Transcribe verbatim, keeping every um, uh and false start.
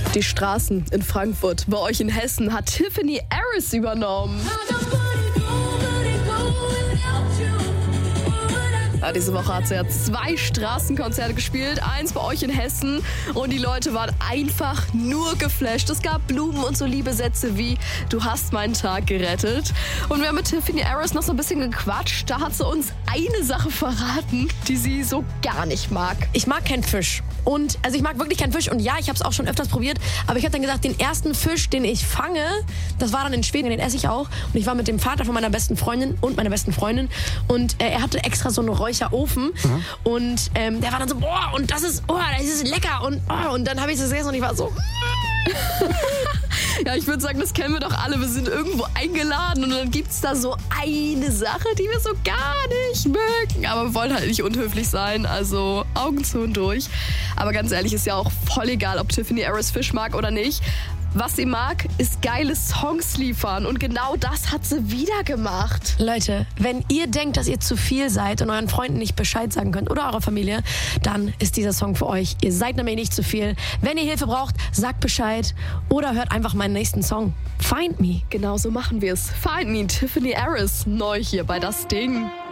Die Straßen in Frankfurt, bei euch in Hessen, hat Tiffany Harris übernommen. Ja, diese Woche hat sie ja zwei Straßenkonzerte gespielt, eins bei euch in Hessen und die Leute waren einfach nur geflasht. Es gab Blumen und so liebe Sätze wie "Du hast meinen Tag gerettet". Und wir haben mit Tiffany Harris noch so ein bisschen gequatscht. Da hat sie uns eine Sache verraten, die sie so gar nicht mag. Ich mag keinen Fisch. Und also ich mag wirklich keinen Fisch und ja, ich habe es auch schon öfters probiert, aber ich habe dann gesagt, den ersten Fisch, den ich fange, das war dann in Schweden, den esse ich auch. Und ich war mit dem Vater von meiner besten Freundin und meiner besten Freundin und äh, er hatte extra so einen Räucherofen mhm. und ähm, der war dann so, boah, und das ist, oh, das ist lecker und, oh, und dann habe ich das gegessen und ich war so... Ja, ich würde sagen, das kennen wir doch alle. Wir sind irgendwo eingeladen und dann gibt's da so eine Sache, die wir so gar nicht mögen. Aber wir wollen halt nicht unhöflich sein, also Augen zu und durch. Aber ganz ehrlich, ist ja auch voll egal, ob Tiffany Harris Fisch mag oder nicht. Was sie mag, ist geile Songs liefern und genau das hat sie wieder gemacht. Leute, wenn ihr denkt, dass ihr zu viel seid und euren Freunden nicht Bescheid sagen könnt oder eurer Familie, dann ist dieser Song für euch. Ihr seid nämlich nicht zu viel. Wenn ihr Hilfe braucht, sagt Bescheid oder hört einfach meinen nächsten Song. Find Me. Genau so machen wir es. Find Me, Tiffany Harris, neu hier bei Das Ding.